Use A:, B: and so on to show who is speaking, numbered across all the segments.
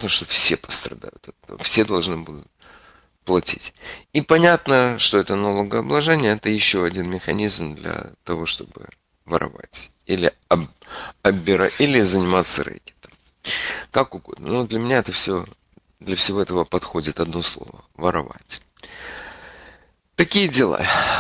A: понятно, что все пострадают от этого, все должны будут платить. И понятно, что это налогообложение, это еще один механизм для того, чтобы воровать. Или оббирать, или заниматься рэкетом. Как угодно. Но для меня это все, для всего этого подходит одно слово. Воровать. Такие дела.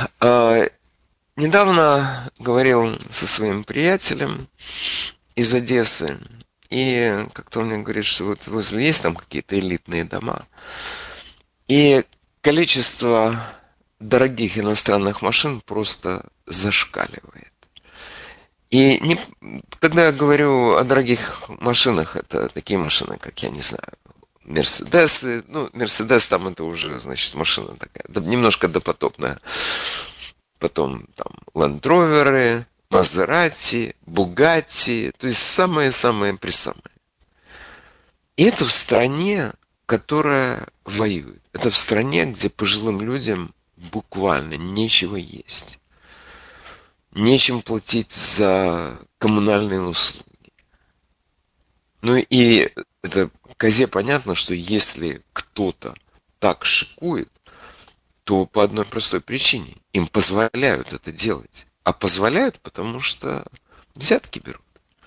A: Недавно говорил со своим приятелем из Одессы. И как-то он мне говорит, что вот возле есть там какие-то элитные дома. И количество дорогих иностранных машин просто зашкаливает. И не, когда я говорю о дорогих машинах, это такие машины, как, я не знаю, Мерседесы. Ну, Мерседес там это уже, значит, машина такая, немножко допотопная. Потом там Ландроверы, Мазерати, Бугатти. То есть самые-самые-присамые. И это в стране, которая воюет. Это в стране, где пожилым людям буквально нечего есть. Нечем платить за коммунальные услуги. Ну и это козе понятно, что если кто-то так шикует, то по одной простой причине. Им позволяют это делать. А позволяют, потому что взятки берут.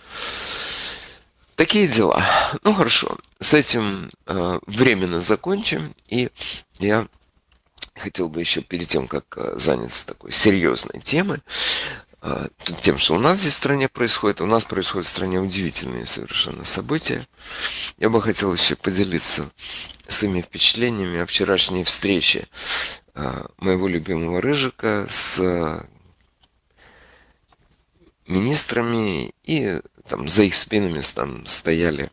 A: Такие дела. Ну хорошо, с этим временно закончим. И я хотел бы еще перед тем, как заняться такой серьезной темой, тем, что у нас здесь в стране происходит, у нас происходят в стране удивительные совершенно события. Я бы хотел еще поделиться своими впечатлениями о вчерашней встрече моего любимого Рыжика с министрами, и там за их спинами там стояли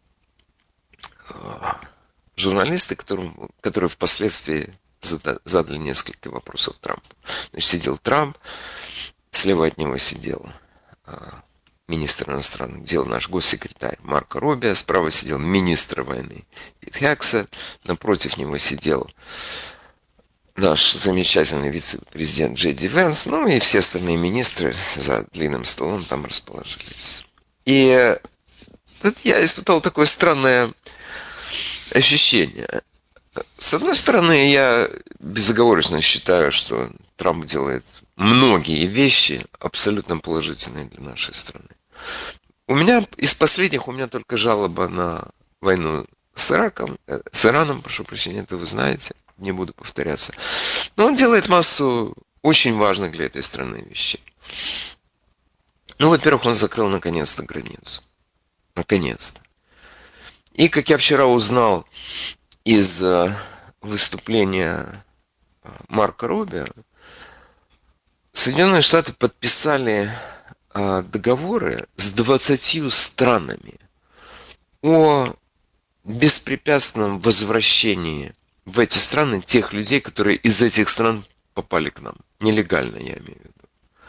A: журналисты, которые впоследствии задали несколько вопросов Трампу. Значит, сидел Трамп, слева от него сидел министр иностранных дел, наш госсекретарь Марко Рубио, справа сидел министр войны Пит Хексет, напротив него сидел наш замечательный вице-президент Джей Ди Венс, ну и все остальные министры за длинным столом там расположились. И тут я испытал такое странное ощущение. С одной стороны, я безоговорочно считаю, что Трамп делает многие вещи абсолютно положительные для нашей страны. Из последних у меня только жалоба на войну с Ираном, прошу прощения, это вы знаете, не буду повторяться. Но он делает массу очень важных для этой страны вещей. Ну, во-первых, он закрыл наконец-то границу. Наконец-то. И, как я вчера узнал из выступления Марко Рубио, Соединенные Штаты подписали договоры с 20 странами о беспрепятственном возвращении в эти страны тех людей, которые из этих стран попали к нам. Нелегально, я имею в виду.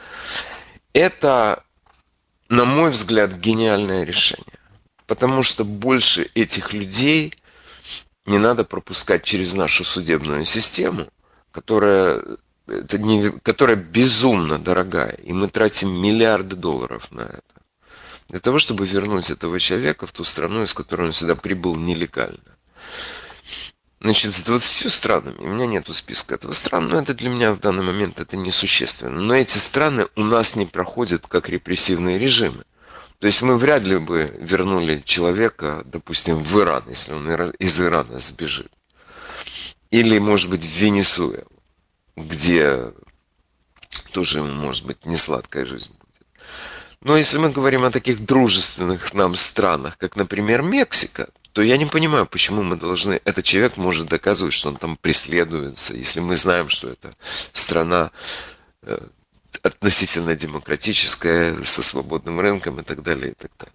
A: Это, на мой взгляд, гениальное решение. Потому что больше этих людей не надо пропускать через нашу судебную систему, которая безумно дорогая. И мы тратим миллиарды долларов на это. Для того, чтобы вернуть этого человека в ту страну, из которой он сюда прибыл нелегально. Значит, с 20 странами. У меня нету списка этого стран, но это для меня в данный момент это несущественно. Но эти страны у нас не проходят как репрессивные режимы. То есть мы вряд ли бы вернули человека, допустим, в Иран, если он из Ирана сбежит. Или, может быть, в Венесуэлу, где тоже, может быть, не сладкая жизнь будет. Но если мы говорим о таких дружественных нам странах, как, например, Мексика, то я не понимаю, почему мы должны... Этот человек может доказывать, что он там преследуется, если мы знаем, что это страна относительно демократическая, со свободным рынком и так далее, и так далее.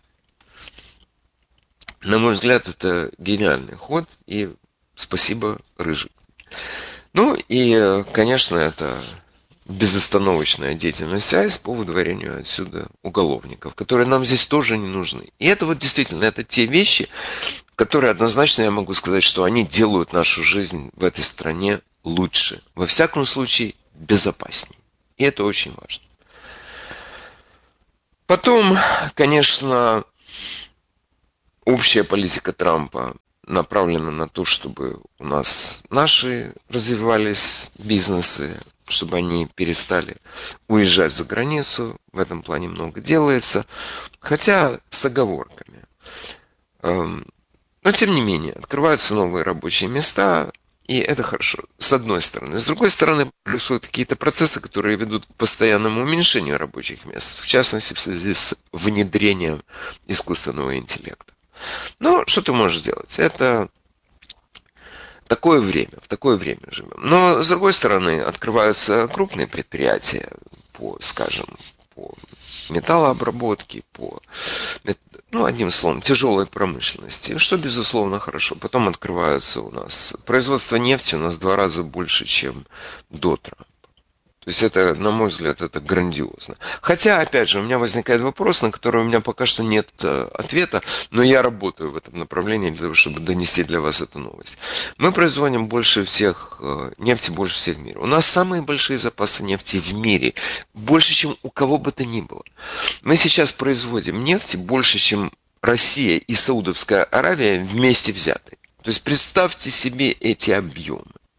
A: На мой взгляд, это гениальный ход, и спасибо, Рыжик. Ну и, конечно, это безостановочная деятельность АИС по выдворению отсюда уголовников, которые нам здесь тоже не нужны. И это вот действительно, это те вещи, которые однозначно я могу сказать, что они делают нашу жизнь в этой стране лучше. Во всяком случае, безопаснее. И это очень важно. Потом, конечно, общая политика Трампа направлена на то, чтобы у нас наши развивались бизнесы, чтобы они перестали уезжать за границу. В этом плане много делается, хотя с оговорками. Но тем не менее, открываются новые рабочие места, и это хорошо, с одной стороны. С другой стороны, происходят какие-то процессы, которые ведут к постоянному уменьшению рабочих мест, в частности, в связи с внедрением искусственного интеллекта. Ну, что ты можешь сделать? Это такое время, в такое время живем. Но, с другой стороны, открываются крупные предприятия по, скажем, по металлообработке, по, ну, одним словом, тяжелой промышленности, что, безусловно, хорошо. Потом открывается у нас производство нефти у нас в 2 раза больше, чем до Трампа. То есть это, на мой взгляд, это грандиозно. Хотя, опять же, у меня возникает вопрос, на который у меня пока что нет ответа, но я работаю в этом направлении для того, чтобы донести для вас эту новость. Мы производим больше всех нефти, больше всех в мире. У нас самые большие запасы нефти в мире, больше, чем у кого бы то ни было. Мы сейчас производим нефти больше, чем Россия и Саудовская Аравия вместе взятые. То есть представьте себе эти объемы.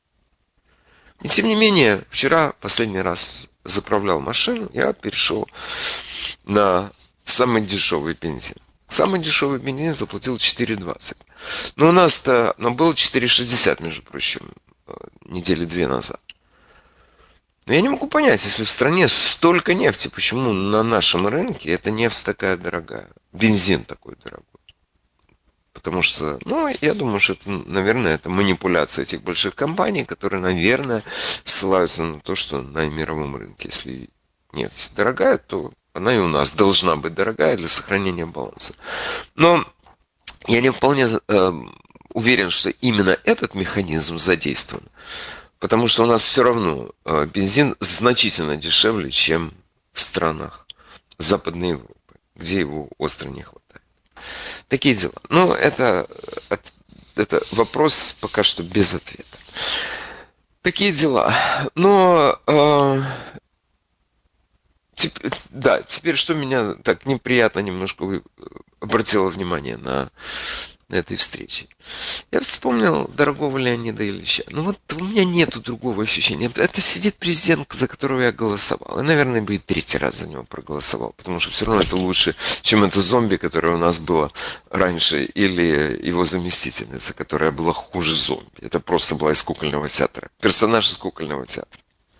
A: И тем не менее, вчера последний раз заправлял машину, я перешел на самый дешевый бензин. Самый дешевый бензин заплатил 4,20. Но у нас-то, было 4,60, между прочим, недели 2 назад. Но я не могу понять, если в стране столько нефти, почему на нашем рынке эта нефть такая дорогая, бензин такой дорогой. Потому что, я думаю, что это, наверное, это манипуляция этих больших компаний, которые, наверное, ссылаются на то, что на мировом рынке, если нефть дорогая, то она и у нас должна быть дорогая для сохранения баланса. Но я не вполне уверен, что именно этот механизм задействован. Потому что у нас все равно бензин значительно дешевле, чем в странах Западной Европы, где его остро не хватает. Такие дела. Но это вопрос пока что без ответа. Такие дела. Но теперь что меня так неприятно немножко обратило внимание на этой встрече. Я вспомнил дорогого Леонида Ильича. У меня нету другого ощущения. Это сидит президент, за которого я голосовал. И, наверное, бы и 3-й раз за него проголосовал. Потому что все равно это лучше, чем это зомби, которое у нас было раньше. Или его заместительница, которая была хуже зомби. Это просто была из кукольного театра. Персонаж из кукольного театра.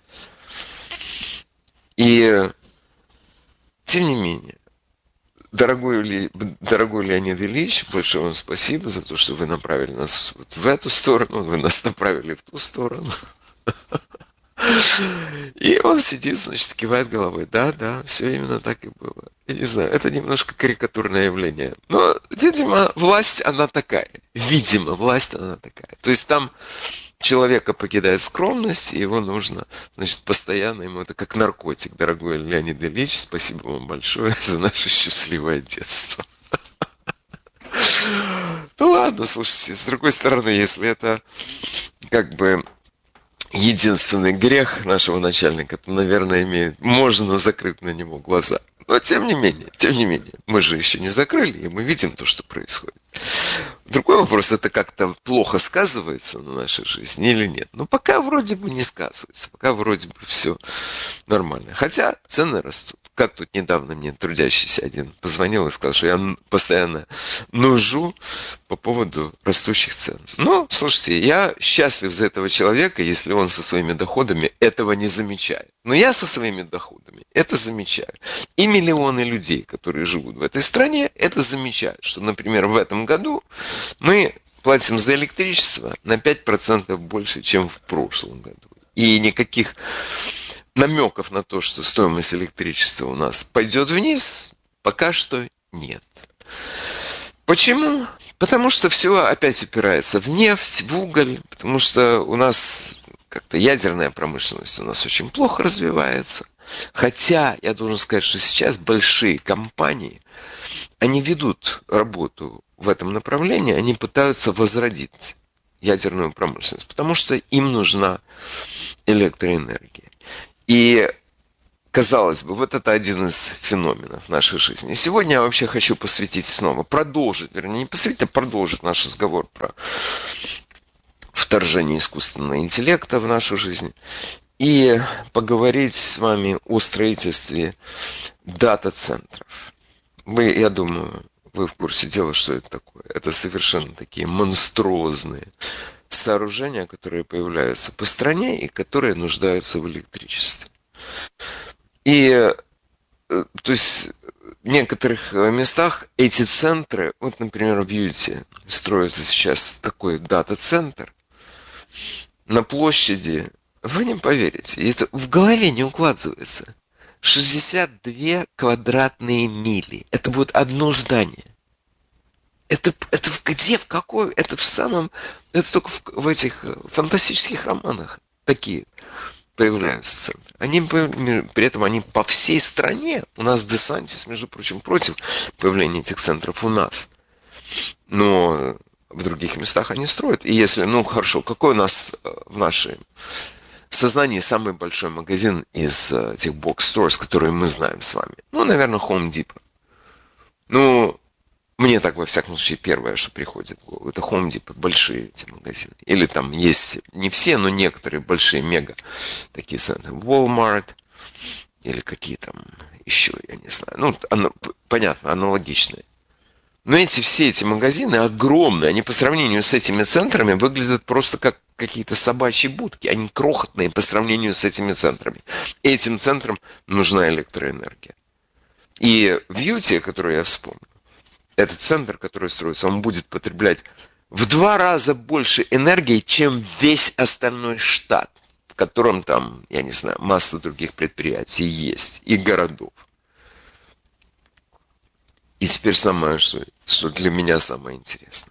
A: И, тем не менее, Дорогой Леонид Ильич, большое вам спасибо за то, что вы направили нас в эту сторону, вы нас направили в ту сторону. И он сидит, значит, кивает головой. Да, все именно так и было. Я не знаю, это немножко карикатурное явление. Но, видимо, власть она такая. То есть там человека покидает скромность, и его нужно, значит, постоянно ему, это как наркотик. Дорогой Леонид Ильич, спасибо вам большое за наше счастливое детство. Ну ладно, слушайте, с другой стороны, если это как бы единственный грех нашего начальника, то, наверное, можно закрыть на него глаза. Но тем не менее, мы же еще не закрыли, и мы видим то, что происходит. Другой вопрос, это как-то плохо сказывается на нашей жизни или нет. Но пока вроде бы не сказывается, пока вроде бы все нормально. Хотя цены растут. Как тут недавно мне трудящийся один позвонил и сказал, что я постоянно нужу по поводу растущих цен. Но, слушайте, я счастлив за этого человека, если он со своими доходами этого не замечает. Но я со своими доходами это замечаю. И миллионы людей, которые живут в этой стране, это замечают. Что, например, в этом году мы платим за электричество на 5% больше, чем в прошлом году. И никаких намеков на то, что стоимость электричества у нас пойдет вниз, пока что нет. Почему? Потому что все опять упирается в нефть, в уголь, потому что у нас как-то ядерная промышленность у нас очень плохо развивается. Хотя, я должен сказать, что сейчас большие компании, они ведут работу в этом направлении, они пытаются возродить ядерную промышленность, потому что им нужна электроэнергия. И Казалось бы, вот это один из феноменов нашей жизни. И сегодня я вообще хочу продолжить наш разговор про вторжение искусственного интеллекта в нашу жизнь и поговорить с вами о строительстве дата-центров. Я думаю, вы в курсе дела, что это такое. Это совершенно такие монструозные сооружения, которые появляются по стране и которые нуждаются в электричестве. И, то есть, в некоторых местах эти центры, вот, например, в Юте строится сейчас такой дата-центр на площади, вы не поверите, это в голове не укладывается. 62 квадратные мили. Это будет одно здание. Это где, в какой? Это только в этих фантастических романах такие появляются центры. При этом они по всей стране. У нас Десантис, между прочим, против появления этих центров у нас. Но в других местах они строят. И если, хорошо, какой у нас в нашем сознании самый большой магазин из тех бокс-сторс, которые мы знаем с вами? Наверное, Home Depot. Мне так, во всяком случае, первое, что приходит в голову, это Home Depot, большие эти магазины. Или там есть, не все, но некоторые большие мега такие центры. Walmart, или какие там еще, я не знаю. Понятно, аналогичные. Но все эти магазины огромные, они по сравнению с этими центрами выглядят просто как какие-то собачьи будки. Они крохотные по сравнению с этими центрами. Этим центрам нужна электроэнергия. И в Юте, который я вспомнил, этот центр, который строится, он будет потреблять в 2 раза больше энергии, чем весь остальной штат, в котором там, я не знаю, масса других предприятий есть и городов. И теперь самое, что для меня самое интересное.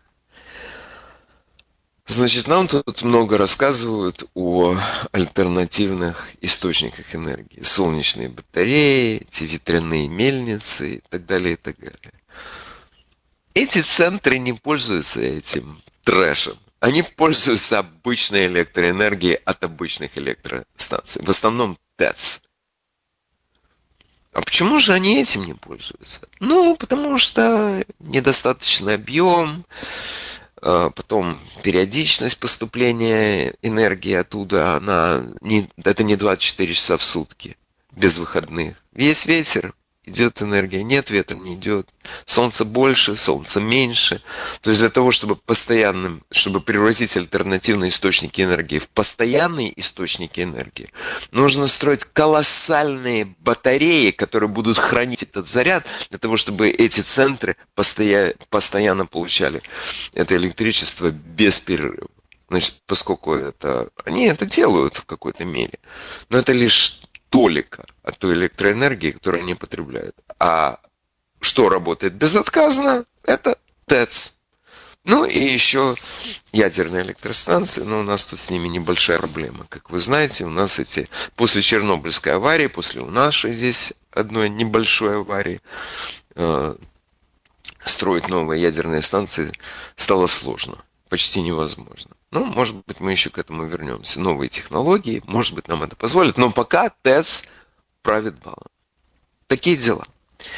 A: Значит, нам тут много рассказывают о альтернативных источниках энергии. Солнечные батареи, эти ветряные мельницы и так далее, и так далее. Эти центры не пользуются этим трэшем. Они пользуются обычной электроэнергией от обычных электростанций. В основном ТЭЦ. А почему же они этим не пользуются? Потому что недостаточный объем, потом периодичность поступления энергии оттуда, это не 24 часа в сутки, без выходных. Есть ветер, идет энергия, нет ветра, не идет. Солнце больше, солнце меньше. То есть для того, чтобы превратить альтернативные источники энергии в постоянные источники энергии, нужно строить колоссальные батареи, которые будут хранить этот заряд, для того, чтобы эти центры постоянно получали это электричество без перерыва. Значит, поскольку они это делают в какой-то мере, но это лишь толика от той электроэнергии, которую они потребляют. А что работает безотказно, это ТЭЦ. И еще ядерные электростанции, но у нас тут с ними небольшая проблема. Как вы знаете, у нас после Чернобыльской аварии, после нашей здесь одной небольшой аварии, строить новые ядерные станции стало сложно, почти невозможно. Может быть, мы еще к этому вернемся. Новые технологии, может быть, нам это позволит. Но пока ТЭЦ правит балом. Такие дела.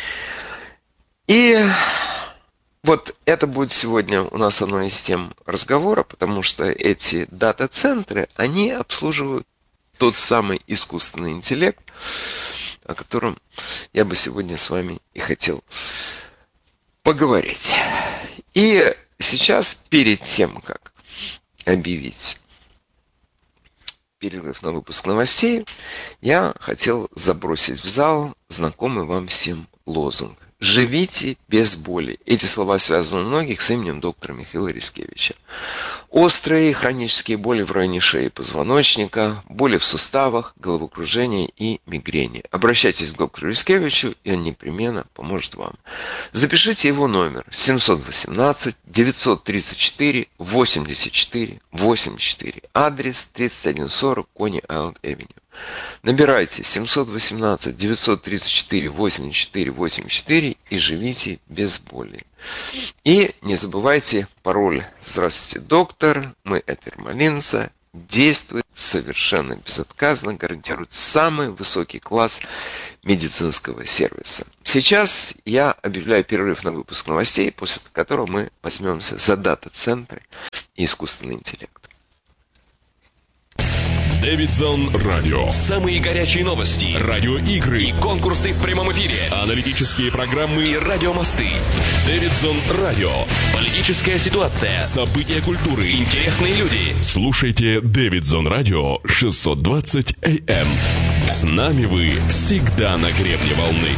A: И вот это будет сегодня у нас одно из тем разговора, потому что эти дата-центры, они обслуживают тот самый искусственный интеллект, о котором я бы сегодня с вами и хотел поговорить. И сейчас, перед тем, как объявить перерыв на выпуск новостей, я хотел забросить в зал знакомый вам всем лозунг. Живите без боли. Эти слова связаны у многих с именем доктора Михаила Рискевича. Острые хронические боли в районе шеи и позвоночника, боли в суставах, головокружение и мигрени. Обращайтесь к доктору Рискевичу, и он непременно поможет вам. Запишите его номер 718-934-84-84. Адрес 3140 Кони Айленд Авеню. Набирайте 718-934-84-84 и живите без боли. И не забывайте пароль «Здравствуйте, доктор», мы это Ермолинца, действует совершенно безотказно, гарантирует самый высокий класс медицинского сервиса. Сейчас я объявляю перерыв на выпуск новостей, после которого мы возьмемся за дата-центры и искусственный интеллект.
B: Дэвидсон Радио. Самые горячие новости, радиоигры и конкурсы в прямом эфире, аналитические программы и радиомосты. Дэвидсон Радио. Политическая ситуация, события культуры, интересные люди. Слушайте Дэвидсон Радио 620 AM. С нами вы всегда на гребне волны.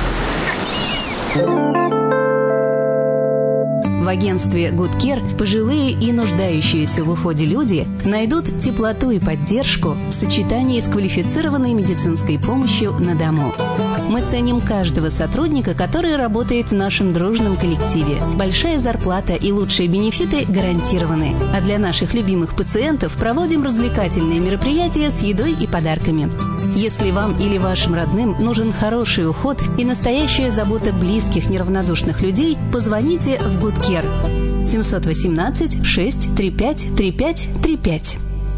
C: В агентстве Good Care пожилые и нуждающиеся в уходе люди найдут теплоту и поддержку в сочетании с квалифицированной медицинской помощью на дому. Мы ценим каждого сотрудника, который работает в нашем дружном коллективе. Большая зарплата и лучшие бенефиты гарантированы. А для наших любимых пациентов проводим развлекательные мероприятия с едой и подарками. Если вам или вашим родным нужен хороший уход и настоящая забота близких неравнодушных людей, позвоните в Good Care 718 635 3535.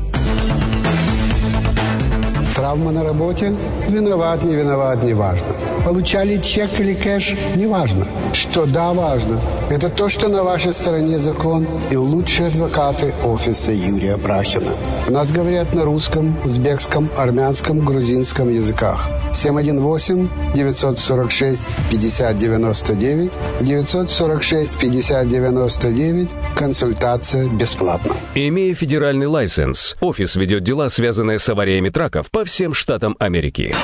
D: Травма на работе? Виноват, не виноват, не важно. Получали чек или кэш? Не важно. Что да, важно. Это то, что на вашей стороне закон и лучшие адвокаты офиса Юрия Прахина. У нас говорят на русском, узбекском, армянском, грузинском языках. 718-946-5099, 946-5099, консультация бесплатна.
E: Имея федеральный лайсенс, офис ведет дела, связанные с авариями траков по всем штатам Америки.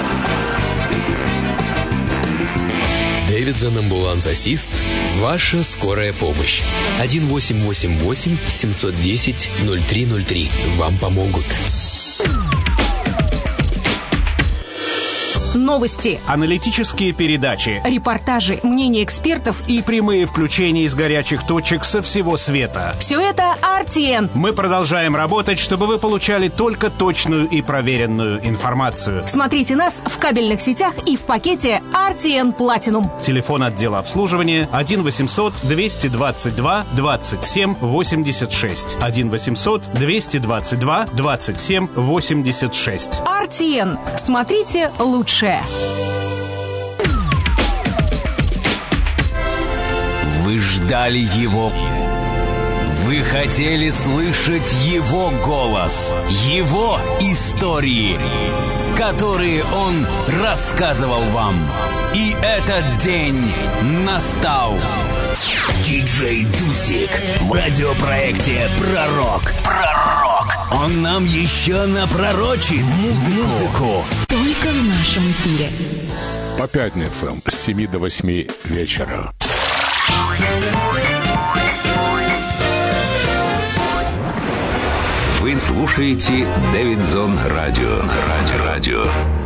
F: Дэвидсон Амбуланс-Ассист. Ваша скорая помощь. 1-888-710-0303. Вам помогут.
G: Новости,
H: аналитические передачи,
G: репортажи, мнения экспертов
H: и прямые включения из горячих точек со всего света.
G: Все это RTN.
H: Мы продолжаем работать, чтобы вы получали только точную и проверенную информацию.
G: Смотрите нас в кабельных сетях и в пакете RTN Platinum.
H: Телефон отдела обслуживания 1-800-222-27-86. 1-800-222-27-86.
G: RTN. Смотрите лучшее.
I: Вы ждали его. Вы хотели слышать его голос, его истории, которые он рассказывал вам. И этот день настал. Диджей Дусик в радиопроекте «Пророк». Он нам еще напророчит музыку.
C: Только в нашем эфире.
B: По пятницам с 7 до 8 вечера.
J: Вы слушаете Дэвидсон Радио.